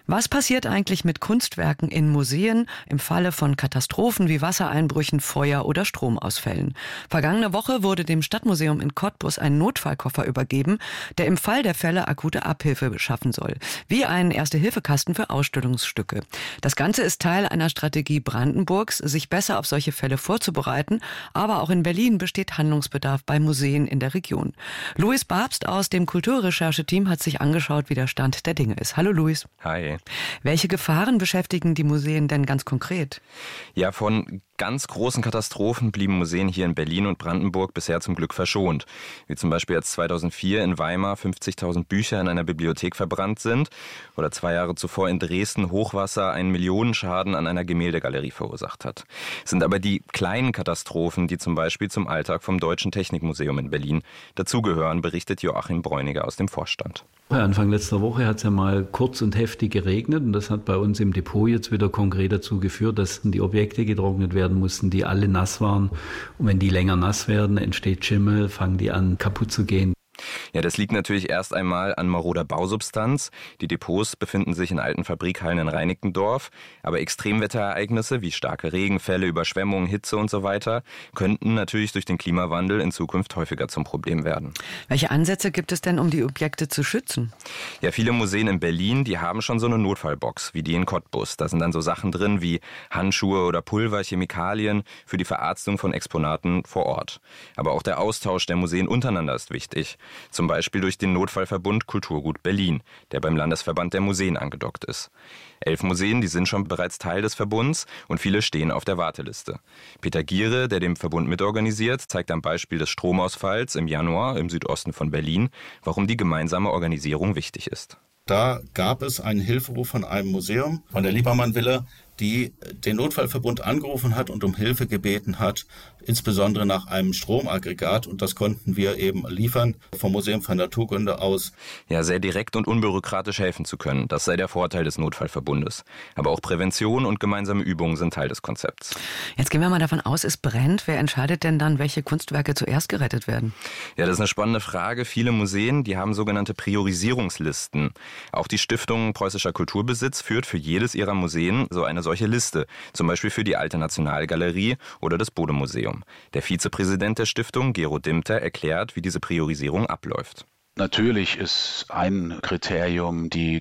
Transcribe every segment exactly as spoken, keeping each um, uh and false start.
Was passiert eigentlich mit Kunstwerken in Museen im Falle von Katastrophen wie Wassereinbrüchen, Feuer oder Stromausfällen? Vergangene Woche wurde dem Stadtmuseum in Cottbus ein Notfallkoffer übergeben, der im Fall der Fälle akute Abhilfe beschaffen soll. Wie ein Erste-Hilfe-Kasten für Ausstellungsstücke. Das Ganze ist Teil einer Strategie Brandenburgs, sich besser auf solche Fälle vorzubereiten. Aber auch in Berlin besteht Handlungsbedarf bei Museen in der Region. Louis Babst aus dem Kulturrechercheteam hat sich angeschaut, wie der Stand der Dinge ist. Hallo Louis. Hi. Welche Gefahren beschäftigen die Museen denn ganz konkret? Ja, von ganz großen Katastrophen blieben Museen hier in Berlin und Brandenburg bisher zum Glück verschont. Wie zum Beispiel als zweitausendvier in Weimar fünfzigtausend Bücher in einer Bibliothek verbrannt sind oder zwei Jahre zuvor in Dresden Hochwasser einen Millionenschaden an einer Gemäldegalerie verursacht hat. Es sind aber die kleinen Katastrophen, die zum Beispiel zum Alltag vom Deutschen Technikmuseum in Berlin dazugehören, berichtet Joachim Bräuniger aus dem Vorstand. Anfang letzter Woche hat es ja mal kurz und heftig geregnet und das hat bei uns im Depot jetzt wieder konkret dazu geführt, dass die Objekte getrocknet werden mussten, die alle nass waren. Und wenn die länger nass werden, entsteht Schimmel, fangen die an kaputt zu gehen. Ja, das liegt natürlich erst einmal an maroder Bausubstanz. Die Depots befinden sich in alten Fabrikhallen in Reinickendorf. Aber Extremwetterereignisse wie starke Regenfälle, Überschwemmungen, Hitze und so weiter könnten natürlich durch den Klimawandel in Zukunft häufiger zum Problem werden. Welche Ansätze gibt es denn, um die Objekte zu schützen? Ja, viele Museen in Berlin, die haben schon so eine Notfallbox, wie die in Cottbus. Da sind dann so Sachen drin wie Handschuhe oder Pulver, Chemikalien für die Verarztung von Exponaten vor Ort. Aber auch der Austausch der Museen untereinander ist wichtig. Zum Beispiel durch den Notfallverbund Kulturgut Berlin, der beim Landesverband der Museen angedockt ist. Elf Museen, die sind schon bereits Teil des Verbunds und viele stehen auf der Warteliste. Peter Giere, der den Verbund mitorganisiert, zeigt am Beispiel des Stromausfalls im Januar im Südosten von Berlin, warum die gemeinsame Organisierung wichtig ist. Da gab es einen Hilferuf von einem Museum, von der Liebermann-Villa, die den Notfallverbund angerufen hat und um Hilfe gebeten hat, insbesondere nach einem Stromaggregat. Und das konnten wir eben liefern vom Museum für Naturkunde aus. Ja, sehr direkt und unbürokratisch helfen zu können, das sei der Vorteil des Notfallverbundes. Aber auch Prävention und gemeinsame Übungen sind Teil des Konzepts. Jetzt gehen wir mal davon aus, es brennt. Wer entscheidet denn dann, welche Kunstwerke zuerst gerettet werden? Ja, das ist eine spannende Frage. Viele Museen, die haben sogenannte Priorisierungslisten. Auch die Stiftung Preußischer Kulturbesitz führt für jedes ihrer Museen so eine solche Liste, zum Beispiel für die Alte Nationalgalerie oder das Bode-Museum. Der Vizepräsident der Stiftung, Gero Dimter, erklärt, wie diese Priorisierung abläuft. Natürlich ist ein Kriterium die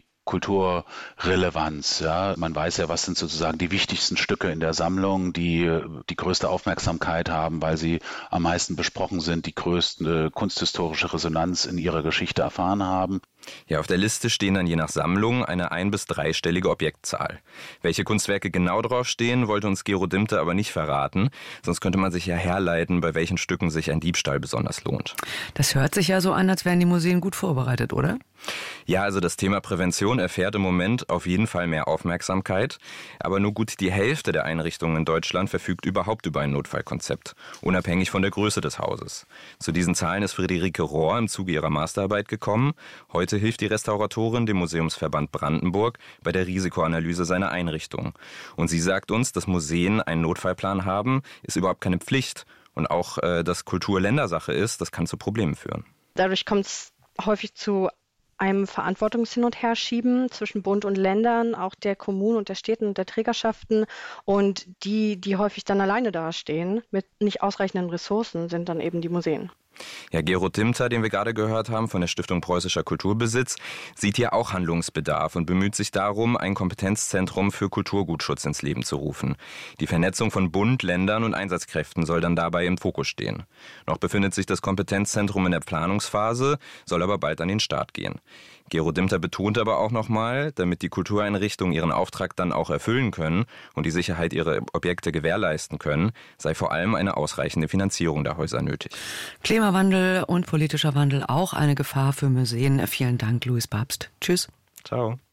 Kulturrelevanz. Ja. Man weiß ja, was sind sozusagen die wichtigsten Stücke in der Sammlung, die die größte Aufmerksamkeit haben, weil sie am meisten besprochen sind, die größte kunsthistorische Resonanz in ihrer Geschichte erfahren haben. Ja, auf der Liste stehen dann je nach Sammlung eine ein- bis dreistellige Objektzahl. Welche Kunstwerke genau draufstehen, wollte uns Gero Dimter aber nicht verraten, sonst könnte man sich ja herleiten, bei welchen Stücken sich ein Diebstahl besonders lohnt. Das hört sich ja so an, als wären die Museen gut vorbereitet, oder? Ja, also das Thema Prävention erfährt im Moment auf jeden Fall mehr Aufmerksamkeit. Aber nur gut die Hälfte der Einrichtungen in Deutschland verfügt überhaupt über ein Notfallkonzept, unabhängig von der Größe des Hauses. Zu diesen Zahlen ist Friederike Rohr im Zuge ihrer Masterarbeit gekommen. Heute hilft die Restauratorin dem Museumsverband Brandenburg bei der Risikoanalyse seiner Einrichtung. Und sie sagt uns, dass Museen einen Notfallplan haben, ist überhaupt keine Pflicht. Und auch, äh, dass Kultur Ländersache ist, das kann zu Problemen führen. Dadurch kommt es häufig zu einem Verantwortungshin- und Herschieben zwischen Bund und Ländern, auch der Kommunen und der Städten und der Trägerschaften. Und die, die häufig dann alleine dastehen mit nicht ausreichenden Ressourcen, sind dann eben die Museen. Ja, Gero Dimter, den wir gerade gehört haben, von der Stiftung Preußischer Kulturbesitz, sieht hier auch Handlungsbedarf und bemüht sich darum, ein Kompetenzzentrum für Kulturgutschutz ins Leben zu rufen. Die Vernetzung von Bund, Ländern und Einsatzkräften soll dann dabei im Fokus stehen. Noch befindet sich das Kompetenzzentrum in der Planungsphase, soll aber bald an den Start gehen. Gero Dimter betont aber auch nochmal, damit die Kultureinrichtungen ihren Auftrag dann auch erfüllen können und die Sicherheit ihrer Objekte gewährleisten können, sei vor allem eine ausreichende Finanzierung der Häuser nötig. Klimawandel und politischer Wandel auch eine Gefahr für Museen. Vielen Dank, Louis Babst. Tschüss. Ciao.